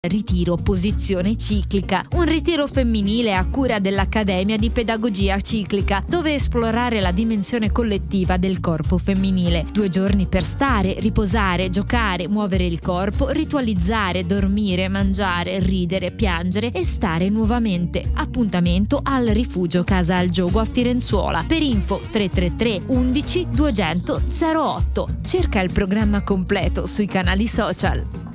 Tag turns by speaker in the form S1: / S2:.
S1: Ritiro posizione ciclica, un ritiro femminile a cura dell'Accademia di Pedagogia Ciclica, dove esplorare la dimensione collettiva del corpo femminile. 2 giorni per stare, riposare, giocare, muovere il corpo, ritualizzare, dormire, mangiare, ridere, piangere e stare nuovamente. Appuntamento al Rifugio Casa al Giogo a Firenzuola. Per info 333 11 200 08. Cerca il programma completo sui canali social.